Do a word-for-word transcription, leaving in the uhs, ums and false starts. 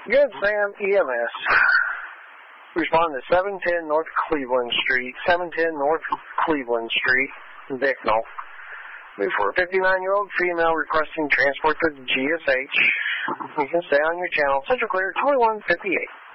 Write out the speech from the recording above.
Good Sam E M S. Respond to seven ten North Cleveland Street, seven ten North Cleveland Street, Bicknell. For a fifty-nine-year-old female requesting transport to the G S H. You can stay on your channel. Central Clear twenty-one fifty-eight.